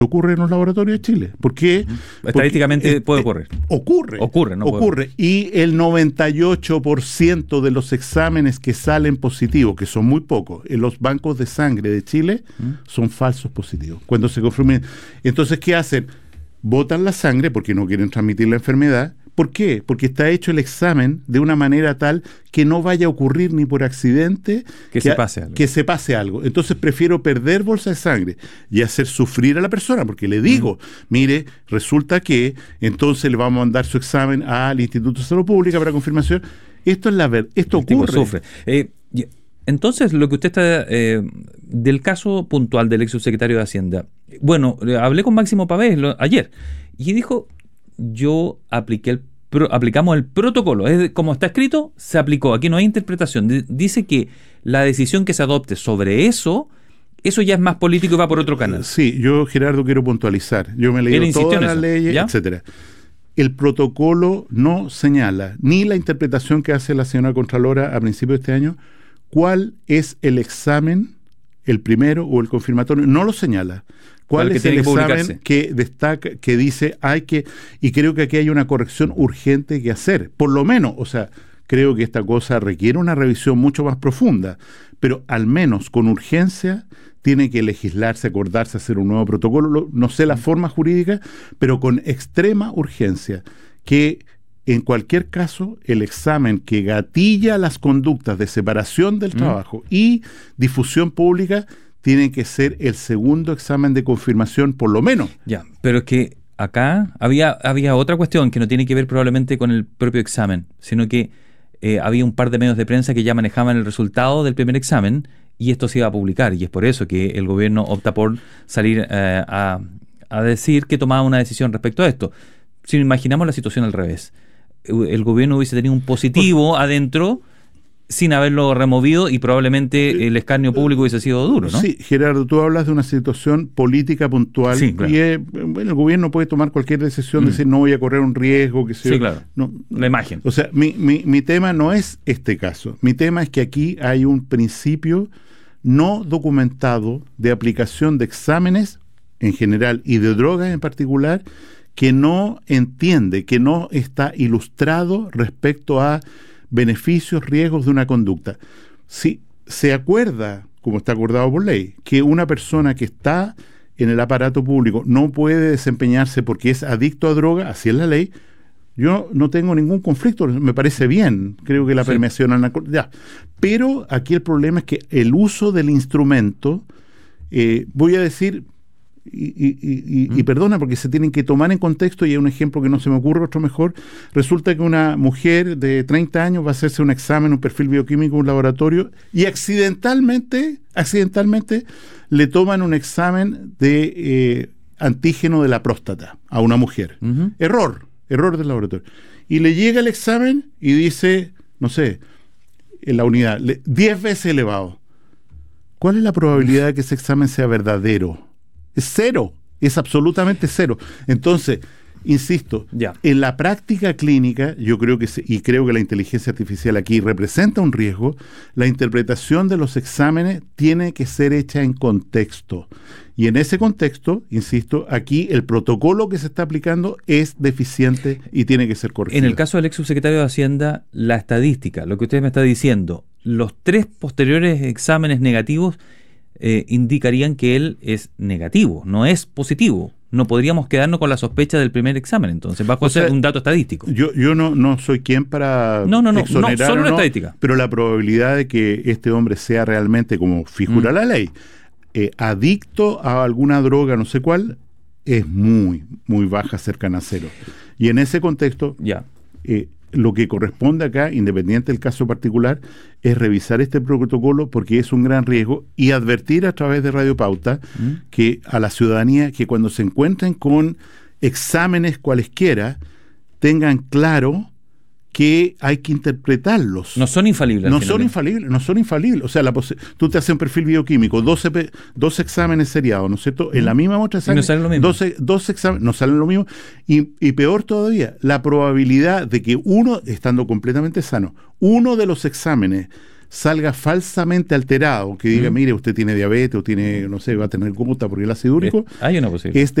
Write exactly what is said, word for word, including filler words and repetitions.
ocurre en los laboratorios de Chile. ¿Por qué? Uh-huh. Estadísticamente Porque, puede eh, ocurrir. Ocurre. Ocurre, no ocurre. Y el noventa y ocho por ciento de los exámenes que salen positivos, que son muy pocos, en los bancos de sangre de Chile, uh-huh. son falsos positivos. Cuando se confirman. Entonces, ¿qué hacen? Botan la sangre porque no quieren transmitir la enfermedad. ¿Por qué? Porque está hecho el examen de una manera tal que no vaya a ocurrir ni por accidente que, que, se, pase algo. que se pase algo. Entonces prefiero perder bolsa de sangre y hacer sufrir a la persona, porque le digo, mm. mire, resulta que entonces le vamos a mandar su examen al Instituto de Salud Pública para confirmación. Esto es la verdad, esto el ocurre. Tipo sufre. Eh, entonces, lo que usted está... Eh, del caso puntual del ex subsecretario de Hacienda, bueno, hablé con Máximo Pavés lo, ayer y dijo... yo apliqué el pro, aplicamos el protocolo, es como está escrito, se aplicó, aquí no hay interpretación. D- dice que la decisión que se adopte sobre eso, eso ya es más político y va por otro canal. Sí, yo, Gerardo, quiero puntualizar. Yo me he leído todas las leyes, ¿ya? etcétera. El protocolo no señala, ni la interpretación que hace la señora Contralora a principios de este año, cuál es el examen, el primero o el confirmatorio, no lo señala. ¿Cuál es el examen que destaca, que dice hay que, y creo que aquí hay una corrección urgente que hacer, por lo menos, o sea, creo que esta cosa requiere una revisión mucho más profunda, pero al menos con urgencia tiene que legislarse, acordarse, hacer un nuevo protocolo, no sé la forma jurídica, pero con extrema urgencia, que en cualquier caso el examen que gatilla las conductas de separación del mm. trabajo y difusión pública tiene que ser el segundo examen de confirmación, por lo menos. Ya, pero es que acá había, había otra cuestión que no tiene que ver probablemente con el propio examen, sino que eh, había un par de medios de prensa que ya manejaban el resultado del primer examen y esto se iba a publicar, y es por eso que el gobierno opta por salir eh, a, a decir que tomaba una decisión respecto a esto. Si imaginamos la situación al revés, el gobierno hubiese tenido un positivo pues, adentro sin haberlo removido y probablemente el escarnio público hubiese sido duro, ¿no? Sí, Gerardo, tú hablas de una situación política puntual, sí, claro. y eh, bueno, el gobierno puede tomar cualquier decisión, mm. decir no voy a correr un riesgo, que sea. Sí, claro, no, la imagen. O sea, mi, mi, mi tema no es este caso, mi tema es que aquí hay un principio no documentado de aplicación de exámenes en general y de drogas en particular que no entiende, que no está ilustrado respecto a beneficios, riesgos de una conducta. Si se acuerda, como está acordado por ley, que una persona que está en el aparato público no puede desempeñarse porque es adicto a droga, así es la ley, yo no tengo ningún conflicto, me parece bien, creo que la sí. permeación al narcotráfico, ya. Pero aquí el problema es que el uso del instrumento, eh, voy a decir, Y, y, y, ¿Mm? y perdona porque se tienen que tomar en contexto, y hay un ejemplo que no se me ocurre otro mejor. Resulta que una mujer de treinta años va a hacerse un examen, un perfil bioquímico en un laboratorio y accidentalmente accidentalmente le toman un examen de eh, antígeno de la próstata a una mujer. Uh-huh. Error, error del laboratorio. Y le llega el examen y dice, no sé, en la unidad, diez veces elevado. ¿Cuál es la probabilidad de que ese examen sea verdadero? Es cero, es absolutamente cero. Entonces, insisto, ya. en la práctica clínica, yo creo que, se, y creo que la inteligencia artificial aquí representa un riesgo, la interpretación de los exámenes tiene que ser hecha en contexto. Y en ese contexto, insisto, aquí el protocolo que se está aplicando es deficiente y tiene que ser corregido. En el caso del ex subsecretario de Hacienda, la estadística, lo que usted me está diciendo, los tres posteriores exámenes negativos Eh, indicarían que él es negativo, no es positivo. No podríamos quedarnos con la sospecha del primer examen, entonces, bajo o sea, un dato estadístico. Yo, yo no, no soy quien para no, no, no, exonerar no, solo o una no, estadística. Pero la probabilidad de que este hombre sea realmente, como figura mm. la ley, eh, adicto a alguna droga, no sé cuál, es muy, muy baja, cercana a cero. Y en ese contexto, ya. Eh, lo que corresponde acá, independiente del caso particular, es revisar este protocolo porque es un gran riesgo y advertir a través de Radio Pauta ¿Mm? que a la ciudadanía que cuando se encuentren con exámenes cualesquiera tengan claro que hay que interpretarlos. No son infalibles. No son infalibles, no son infalibles. O sea, la pos- tú te haces un perfil bioquímico, doce, pe- doce exámenes seriados, ¿no es cierto? ¿Mm? En la misma muestra de sangre. Y no salen lo mismo. doce, doce exámenes, no salen lo mismo. Y, y peor todavía, la probabilidad de que uno, estando completamente sano, uno de los exámenes salga falsamente alterado, que diga, Mm. mire, usted tiene diabetes o tiene, no sé, va a tener gota por el ácido úrico, Hay una posibilidad. es